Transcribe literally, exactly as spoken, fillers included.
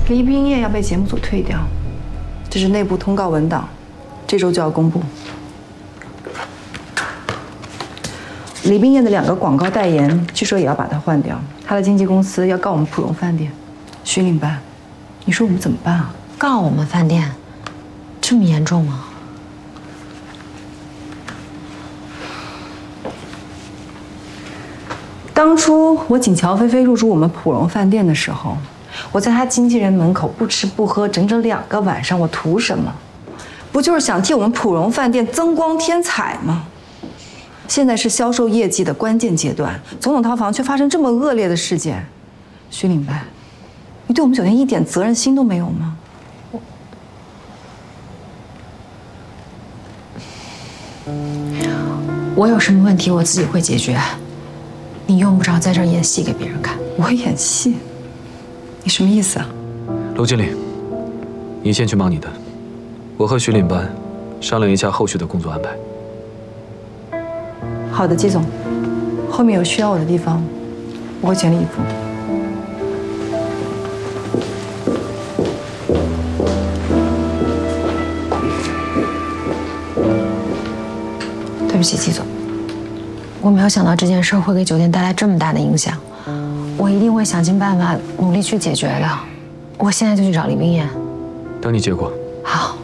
黎冰燕要被节目组退掉，这是内部通告文档，这周就要公布。黎冰燕的两个广告代言，据说也要把它换掉。她的经纪公司要告我们普荣饭店。徐领班，你说我们怎么办啊？ 告我们饭店，这么严重吗？ 当初我请乔菲菲入住我们普荣饭店的时候，我在她经纪人门口不吃不喝整整两个晚上，我图什么？不就是想替我们普荣饭店增光添彩吗？现在是销售业绩的关键阶段，总统套房却发生这么恶劣的事件，徐领班，你对我们酒店一点责任心都没有吗？ 我有什么问题我自己会解决，你用不着在这儿演戏给别人看。 我演戏？你什么意思啊？ 陆经理，你先去忙你的，我和徐领班商量一下后续的工作安排。 好的，季总，后面有需要我的地方，我会全力以赴。 对不起，季总，我没有想到这件事会给酒店带来这么大的影响，我一定会想尽办法努力去解决的。我现在就去找李冰燕。 等你结果。 好。